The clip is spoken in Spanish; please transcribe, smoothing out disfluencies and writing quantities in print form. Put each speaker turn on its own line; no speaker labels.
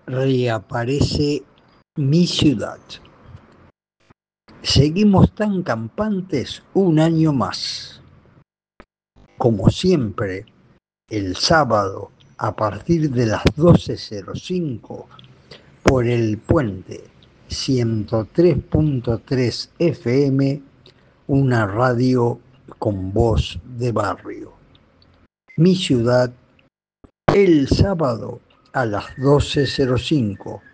reaparece Mi Ciudad. Seguimos tan campantes un año más. Como siempre, el sábado a partir de las 12:05 por el puente 103.3 FM, una radio con voz de barrio. Mi Ciudad, el sábado a las 12:05